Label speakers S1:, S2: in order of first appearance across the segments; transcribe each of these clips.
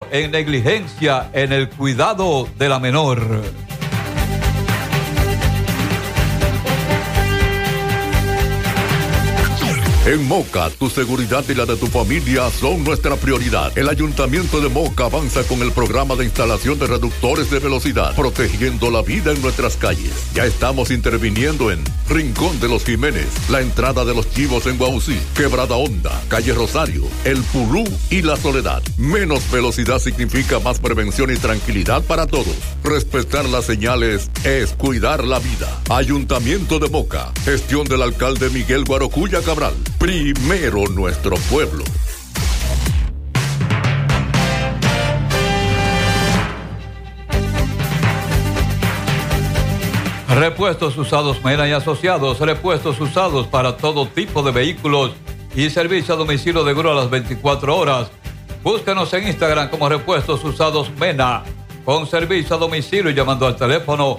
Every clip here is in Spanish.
S1: en negligencia en el cuidado de la menor.
S2: En Moca, tu seguridad y la de tu familia son nuestra prioridad. El Ayuntamiento de Moca avanza con el programa de instalación de reductores de velocidad, protegiendo la vida en nuestras calles. Ya estamos interviniendo en Rincón de los Jiménez, la entrada de los Chivos en Guausí, Quebrada Honda, Calle Rosario, El Pulú y La Soledad. Menos velocidad significa más prevención y tranquilidad para todos. Respetar las señales es cuidar la vida. Ayuntamiento de Moca, gestión del alcalde Miguel Guarocuya Cabral. Primero nuestro pueblo.
S1: Repuestos usados Mena y Asociados, repuestos usados para todo tipo de vehículos y servicio a domicilio de grúa a las 24 horas. Búscanos en Instagram como Repuestos Usados Mena, con servicio a domicilio llamando al teléfono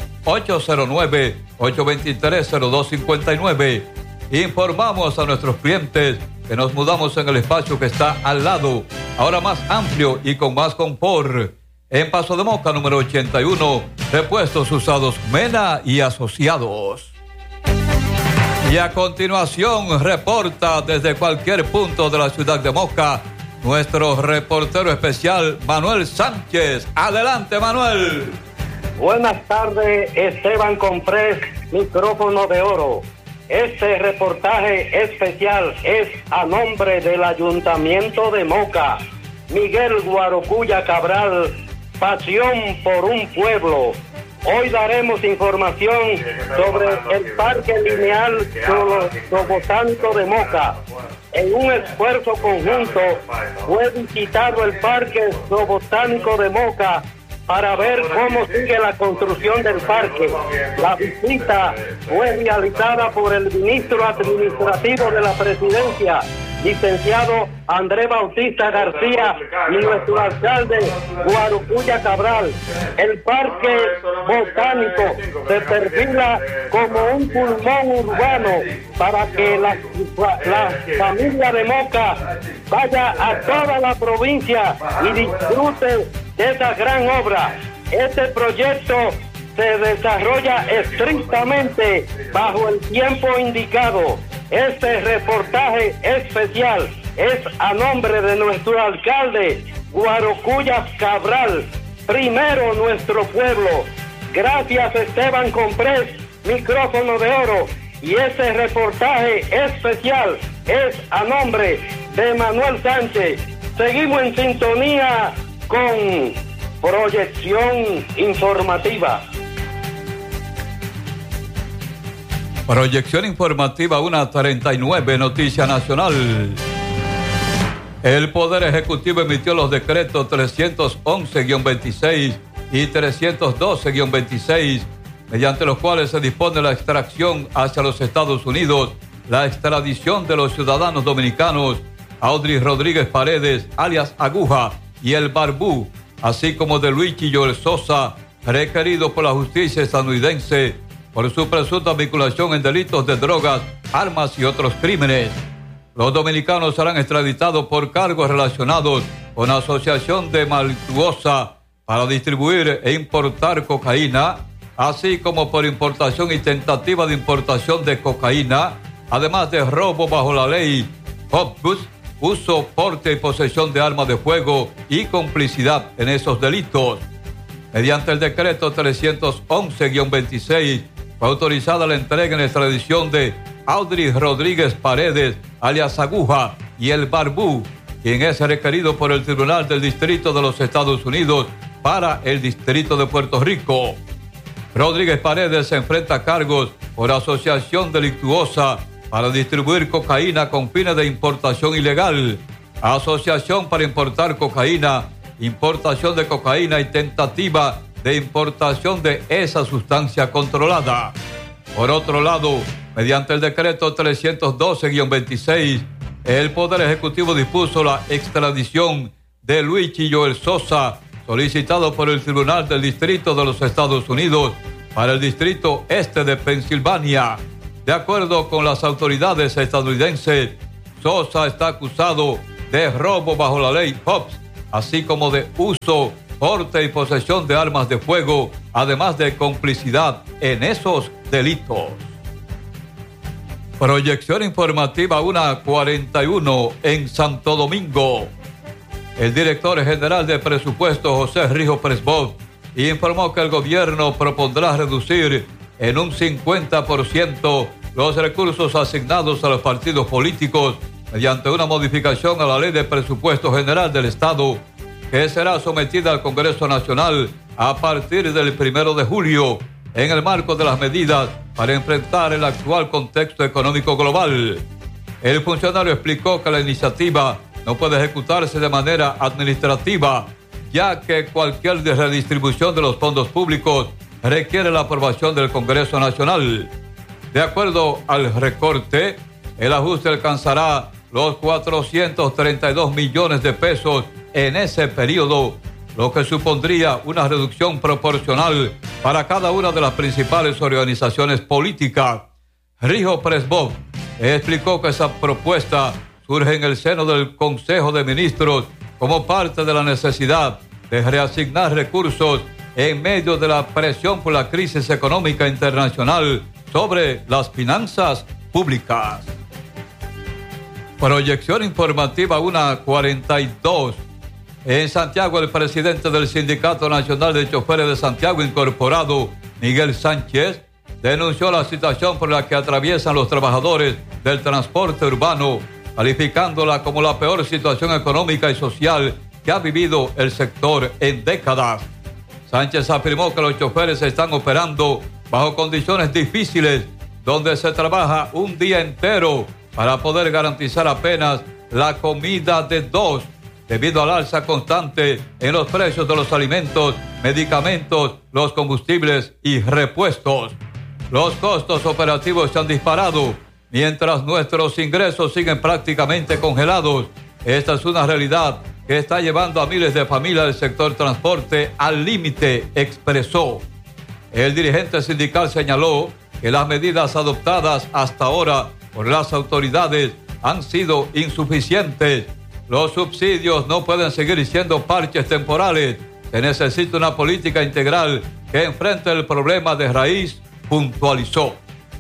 S1: 809-823-0259. Informamos a nuestros clientes que nos mudamos en el espacio que está al lado, ahora más amplio y con más confort. En Paso de Moca, número 81, Repuestos Usados Mena y Asociados. Y a continuación, reporta desde cualquier punto de la ciudad de Moca nuestro reportero especial, Manuel Sánchez. Adelante, Manuel.
S3: Buenas tardes, Esteban Comprés, micrófono de oro. Este reportaje especial es a nombre del Ayuntamiento de Moca. Miguel Guarocuya Cabral, pasión por un pueblo. Hoy daremos información sobre el Parque Lineal Zoobotánico de Moca. En un esfuerzo conjunto fue visitado el Parque Zoobotánico de Moca para ver cómo sigue la construcción del parque. La visita fue realizada por el ministro administrativo de la presidencia, licenciado Andrés Bautista García, y nuestro alcalde Guarocuya Cabral. El parque botánico se perfila como un pulmón urbano para que la familia de Moca vaya a toda la provincia y disfrute de esa gran obra. Este proyecto se desarrolla estrictamente bajo el tiempo indicado. Este reportaje especial es a nombre de nuestro alcalde Guarocuya Cabral. Primero nuestro pueblo. Gracias, Esteban Comprés, micrófono de oro. Y este reportaje especial es a nombre de Manuel Sánchez. Seguimos en sintonía con Proyección Informativa.
S1: Proyección Informativa 1:39, Noticia Nacional. El Poder Ejecutivo emitió los decretos 311-26 y 312-26, mediante los cuales se dispone la extracción hacia los Estados Unidos, la extradición de los ciudadanos dominicanos Audrey Rodríguez Paredes, alias Aguja, y el Barbú, así como de Luigi Joel Sosa, requerido por la justicia estadounidense por su presunta vinculación en delitos de drogas, armas y otros crímenes. Los dominicanos serán extraditados por cargos relacionados con asociación de maliciosa para distribuir e importar cocaína, así como por importación y tentativa de importación de cocaína, además de robo bajo la ley Omnibus, uso, porte y posesión de armas de fuego y complicidad en esos delitos. Mediante el decreto 311-26 fue autorizada la entrega en extradición de Audrey Rodríguez Paredes, alias Aguja, y el Barbú, quien es requerido por el Tribunal del Distrito de los Estados Unidos para el Distrito de Puerto Rico. Rodríguez Paredes se enfrenta a cargos por asociación delictuosa para distribuir cocaína con fines de importación ilegal, asociación para importar cocaína, importación de cocaína y tentativa de importación de esa sustancia controlada. Por otro lado, mediante el decreto 312-26, el Poder Ejecutivo dispuso la extradición de Luigi Joel Sosa, solicitado por el Tribunal del Distrito de los Estados Unidos para el Distrito Este de Pensilvania. De acuerdo con las autoridades estadounidenses, Sosa está acusado de robo bajo la ley Hobbs así como de uso, porte y posesión de armas de fuego, además de complicidad en esos delitos. Proyección informativa 1:41 en Santo Domingo. El director general de presupuesto, José Rijo Presbov, informó que el gobierno propondrá reducir en un 50% los recursos asignados a los partidos políticos mediante una modificación a la Ley de Presupuesto General del Estado, que será sometida al Congreso Nacional a partir del 1 de julio, en el marco de las medidas para enfrentar el actual contexto económico global. El funcionario explicó que la iniciativa no puede ejecutarse de manera administrativa, ya que cualquier redistribución de los fondos públicos requiere la aprobación del Congreso Nacional. De acuerdo al recorte, el ajuste alcanzará los 432 millones de pesos en ese periodo, lo que supondría una reducción proporcional para cada una de las principales organizaciones políticas. Rijo Presbov explicó que esa propuesta surge en el seno del Consejo de Ministros como parte de la necesidad de reasignar recursos en medio de la presión por la crisis económica internacional sobre las finanzas públicas. Proyección informativa 1:42. En Santiago, el presidente del Sindicato Nacional de Choferes de Santiago Incorporado, Miguel Sánchez, denunció la situación por la que atraviesan los trabajadores del transporte urbano, calificándola como la peor situación económica y social que ha vivido el sector en décadas. Sánchez afirmó que los choferes están operando bajo condiciones difíciles, donde se trabaja un día entero para poder garantizar apenas la comida de dos, debido al alza constante en los precios de los alimentos, medicamentos, los combustibles y repuestos. Los costos operativos se han disparado, mientras nuestros ingresos siguen prácticamente congelados. Esta es una realidad que está llevando a miles de familias del sector transporte al límite, expresó. El dirigente sindical señaló que las medidas adoptadas hasta ahora por las autoridades han sido insuficientes. Los subsidios no pueden seguir siendo parches temporales. Se necesita una política integral que enfrente el problema de raíz, puntualizó.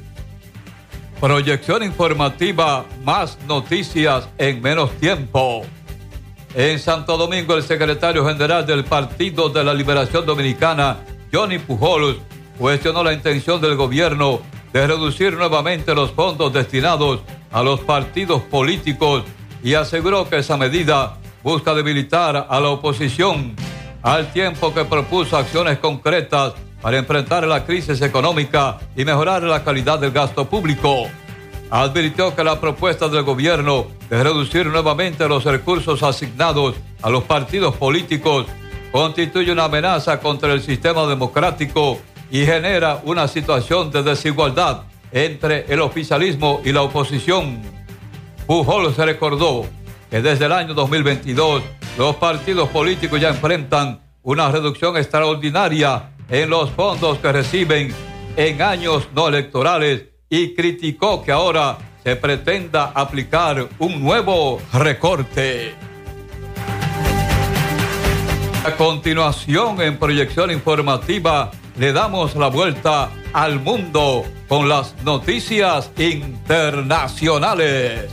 S1: Proyección informativa, más noticias en menos tiempo. En Santo Domingo, el secretario general del Partido de la Liberación Dominicana, Johnny Pujols, cuestionó la intención del gobierno de reducir nuevamente los fondos destinados a los partidos políticos y aseguró que esa medida busca debilitar a la oposición, al tiempo que propuso acciones concretas para enfrentar la crisis económica y mejorar la calidad del gasto público. Advirtió que la propuesta del gobierno de reducir nuevamente los recursos asignados a los partidos políticos constituye una amenaza contra el sistema democrático y genera una situación de desigualdad entre el oficialismo y la oposición. Pujols recordó que desde el año 2022 los partidos políticos ya enfrentan una reducción extraordinaria en los fondos que reciben en años no electorales y criticó que ahora se pretenda aplicar un nuevo recorte. A continuación, en proyección informativa, le damos la vuelta al mundo con las noticias internacionales.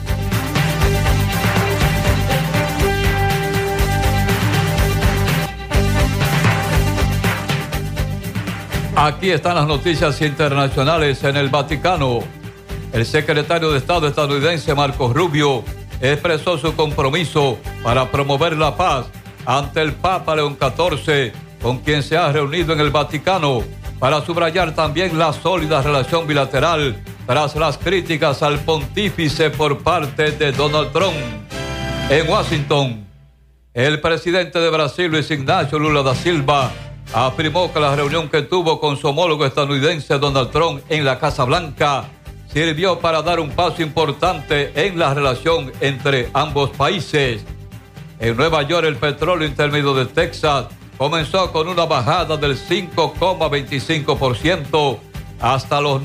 S1: Aquí están las noticias internacionales en el Vaticano. El secretario de Estado estadounidense Marco Rubio expresó su compromiso para promover la paz ante el Papa León XIV, con quien se ha reunido en el Vaticano, para subrayar también la sólida relación bilateral tras las críticas al pontífice por parte de Donald Trump. En Washington, el presidente de Brasil, Luis Ignacio Lula da Silva, afirmó que la reunión que tuvo con su homólogo estadounidense Donald Trump en la Casa Blanca sirvió para dar un paso importante en la relación entre ambos países. En Nueva York, el petróleo intermedio de Texas comenzó con una bajada del 5,25% hasta los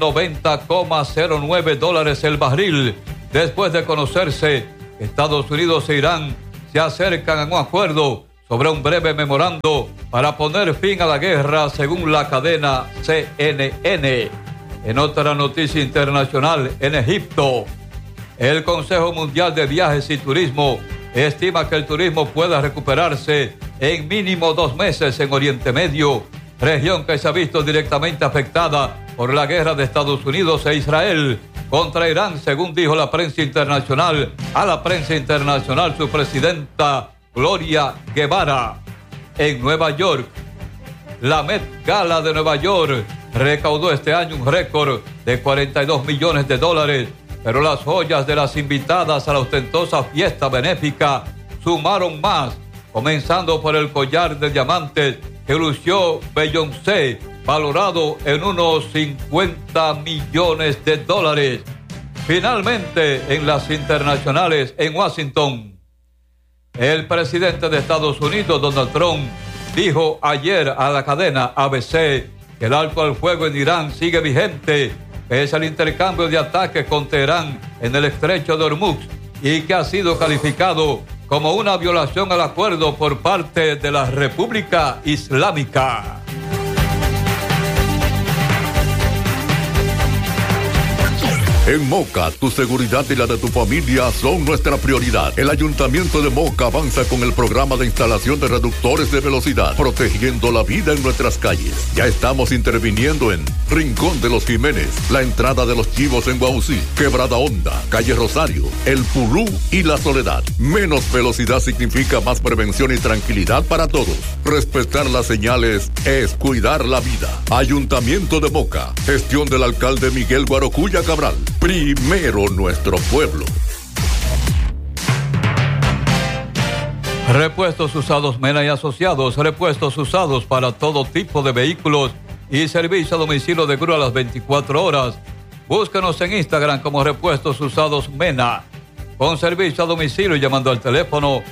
S1: $90,09 el barril, después de conocerse que Estados Unidos e Irán se acercan a un acuerdo sobre un breve memorando para poner fin a la guerra, según la cadena CNN. En otra noticia internacional, en Egipto, el Consejo Mundial de Viajes y Turismo estima que el turismo pueda recuperarse en mínimo 2 meses en Oriente Medio, región que se ha visto directamente afectada por la guerra de Estados Unidos e Israel contra Irán, según dijo la prensa internacional. A la prensa internacional, su presidenta Gloria Guevara. En Nueva York, la Met Gala de Nueva York recaudó este año un récord de $42 millones, pero las joyas de las invitadas a la ostentosa fiesta benéfica sumaron más, comenzando por el collar de diamantes que lució Beyoncé, valorado en unos $50 millones. Finalmente, en las internacionales, en Washington, el presidente de Estados Unidos, Donald Trump, dijo ayer a la cadena ABC que el alto al fuego en Irán sigue vigente, pese al intercambio de ataques con Teherán en el estrecho de Hormuz, y que ha sido calificado como una violación al acuerdo por parte de la República Islámica.
S2: En Moca, tu seguridad y la de tu familia son nuestra prioridad. El Ayuntamiento de Moca avanza con el programa de instalación de reductores de velocidad, protegiendo la vida en nuestras calles. Ya estamos interviniendo en Rincón de los Jiménez, la entrada de los Chivos en Guausí, Quebrada Honda, Calle Rosario, El Pulú y La Soledad. Menos velocidad significa más prevención y tranquilidad para todos. Respetar las señales es cuidar la vida. Ayuntamiento de Moca, gestión del alcalde Miguel Guarocuya Cabral. Primero nuestro pueblo.
S1: Repuestos Usados Mena y Asociados, repuestos usados para todo tipo de vehículos y servicio a domicilio de grúa a las 24 horas. Búscanos en Instagram como Repuestos Usados Mena, con servicio a domicilio llamando al teléfono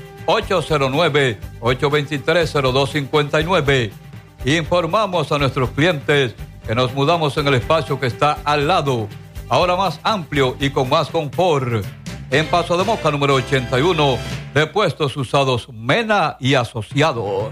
S1: 809-823-0259. Informamos a nuestros clientes que nos mudamos en el espacio que está al lado, ahora más amplio y con más confort. En Paso de Moca, número 81, Repuestos Usados Mena y Asociados.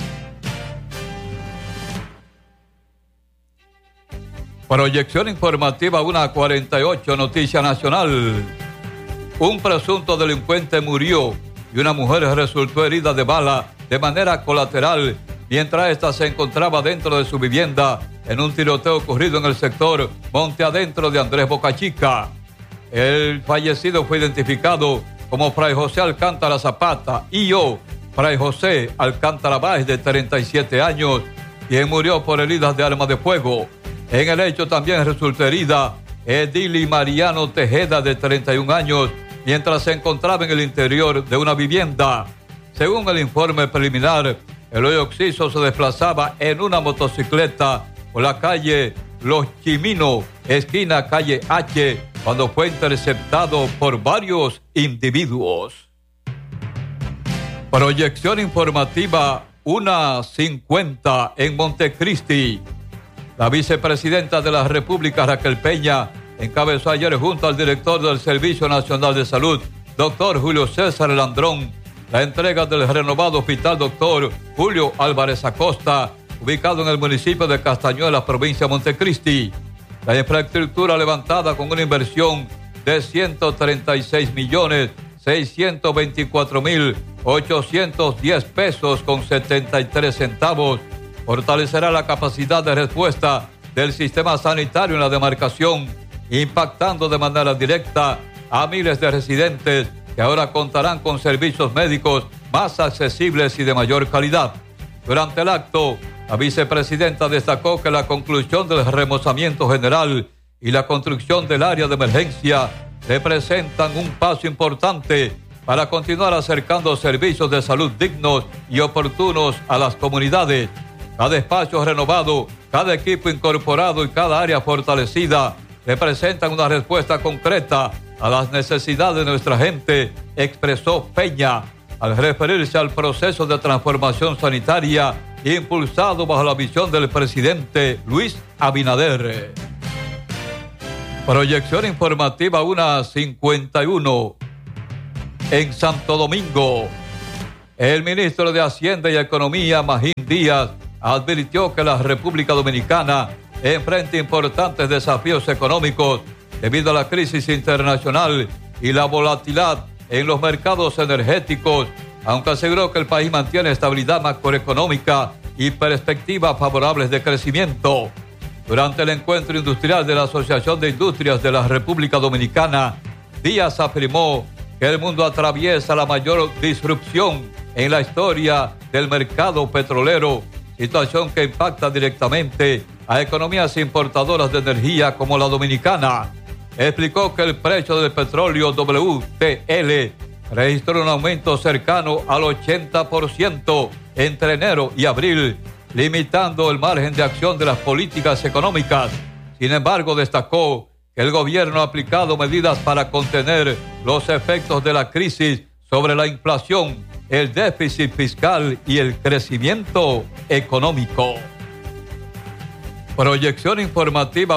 S1: Proyección informativa 1:48, Noticia Nacional. Un presunto delincuente murió y una mujer resultó herida de bala de manera colateral mientras ésta se encontraba dentro de su vivienda en un tiroteo ocurrido en el sector Monte Adentro de Andrés Bocachica. El fallecido fue identificado como Fray José Alcántara Zapata, I.O. Fray José Alcántara Báez, de 37 años, quien murió por heridas de arma de fuego. En el hecho también resultó herida Edili Mariano Tejeda, de 31 años, mientras se encontraba en el interior de una vivienda. Según el informe preliminar, el hoyo occiso se desplazaba en una motocicleta por la calle Los Chiminos, esquina calle H, cuando fue interceptado por varios individuos. Proyección informativa 1:50 en Montecristi. La vicepresidenta de la República, Raquel Peña, encabezó ayer junto al director del Servicio Nacional de Salud, doctor Julio César Landrón, la entrega del renovado hospital doctor Julio Álvarez Acosta, ubicado en el municipio de Castañuelas, provincia de Montecristi. La infraestructura levantada con una inversión de 136.624.810 pesos con 73 centavos fortalecerá la capacidad de respuesta del sistema sanitario en la demarcación, impactando de manera directa a miles de residentes que ahora contarán con servicios médicos más accesibles y de mayor calidad. Durante el acto, la vicepresidenta destacó que la conclusión del remozamiento general y la construcción del área de emergencia representan un paso importante para continuar acercando servicios de salud dignos y oportunos a las comunidades. Cada espacio renovado, cada equipo incorporado y cada área fortalecida representan una respuesta concreta a las necesidades de nuestra gente, expresó Peña, al referirse al proceso de transformación sanitaria impulsado bajo la visión del presidente Luis Abinader. Proyección informativa 1:51 en Santo Domingo. El ministro de Hacienda y Economía, Magín Díaz, advirtió que la República Dominicana enfrenta importantes desafíos económicos debido a la crisis internacional y la volatilidad en los mercados energéticos, aunque aseguró que el país mantiene estabilidad macroeconómica y perspectivas favorables de crecimiento. Durante el encuentro industrial de la Asociación de Industrias de la República Dominicana, Díaz afirmó que el mundo atraviesa la mayor disrupción en la historia del mercado petrolero, situación que impacta directamente a economías importadoras de energía como la dominicana. Explicó que el precio del petróleo WTL registró un aumento cercano al 80% entre enero y abril, limitando el margen de acción de las políticas económicas. Sin embargo, destacó que el gobierno ha aplicado medidas para contener los efectos de la crisis sobre la inflación, el déficit fiscal y el crecimiento económico. Proyección informativa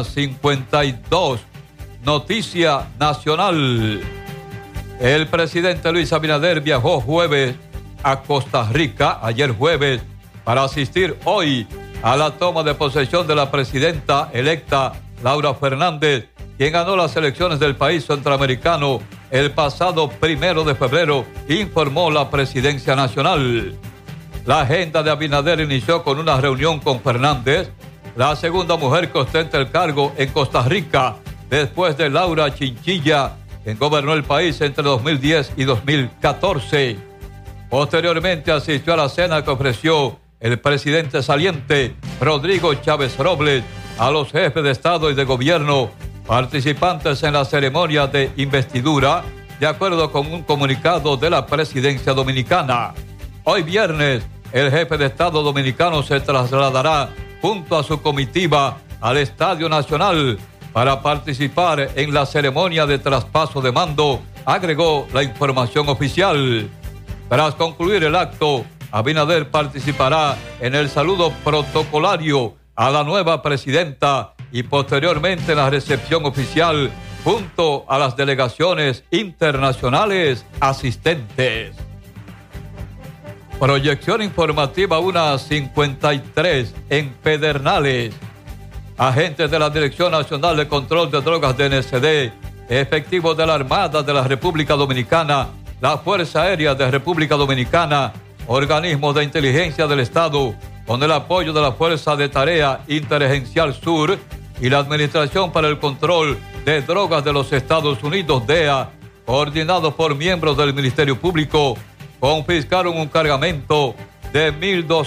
S1: 1:52. Noticia nacional. El presidente Luis Abinader viajó jueves a Costa Rica, ayer jueves, para asistir hoy a la toma de posesión de la presidenta electa Laura Fernández, quien ganó las elecciones del país centroamericano el pasado 1 de febrero, informó la Presidencia Nacional. La agenda de Abinader inició con una reunión con Fernández, la segunda mujer que ostenta el cargo en Costa Rica, después de Laura Chinchilla, quien gobernó el país entre 2010 y 2014. Posteriormente asistió a la cena que ofreció el presidente saliente, Rodrigo Chávez Robles, a los jefes de Estado y de Gobierno participantes en la ceremonia de investidura, de acuerdo con un comunicado de la Presidencia Dominicana. Hoy viernes, el jefe de Estado dominicano se trasladará junto a su comitiva al Estadio Nacional para participar en la ceremonia de traspaso de mando, agregó la información oficial. Tras concluir el acto, Abinader participará en el saludo protocolario a la nueva presidenta y posteriormente en la recepción oficial junto a las delegaciones internacionales asistentes. Proyección informativa 1:53 en Pedernales. Agentes de la Dirección Nacional de Control de Drogas DNCD, efectivos de la Armada de la República Dominicana, la Fuerza Aérea de República Dominicana, organismos de inteligencia del Estado, con el apoyo de la Fuerza de Tarea Interagencial Sur y la Administración para el Control de Drogas de los Estados Unidos, DEA, coordinados por miembros del Ministerio Público, confiscaron un cargamento de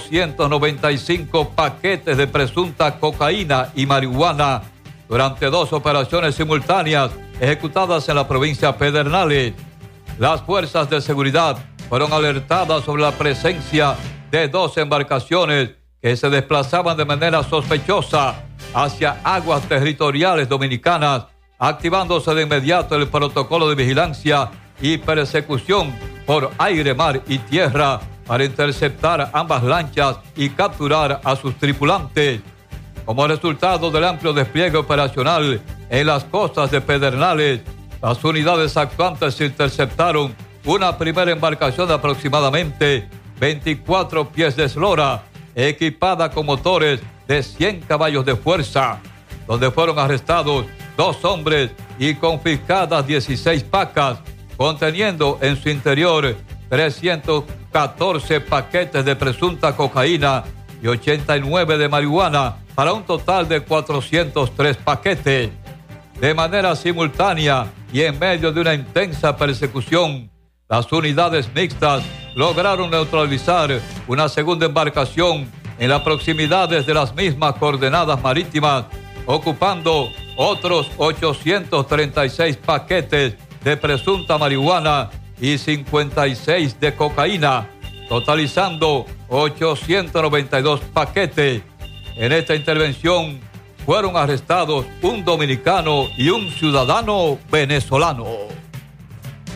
S1: 1.295 paquetes de presunta cocaína y marihuana durante 2 operaciones simultáneas ejecutadas en la provincia de Pedernales. Las fuerzas de seguridad fueron alertadas sobre la presencia de 2 embarcaciones que se desplazaban de manera sospechosa hacia aguas territoriales dominicanas, activándose de inmediato el protocolo de vigilancia y persecución por aire, mar y tierra para interceptar ambas lanchas y capturar a sus tripulantes. Como resultado del amplio despliegue operacional en las costas de Pedernales, las unidades actuantes interceptaron una primera embarcación de aproximadamente 24 pies de eslora, equipada con motores de 100 caballos de fuerza, donde fueron arrestados 2 hombres y confiscadas 16 pacas, conteniendo en su interior 314 paquetes de presunta cocaína y 89 de marihuana, para un total de 403 paquetes. De manera simultánea y en medio de una intensa persecución, las unidades mixtas lograron neutralizar una segunda embarcación en las proximidades de las mismas coordenadas marítimas, ocupando otros 836 paquetes de presunta marihuana y 56 de cocaína, totalizando 892 paquetes. En esta intervención fueron arrestados un dominicano y un ciudadano venezolano.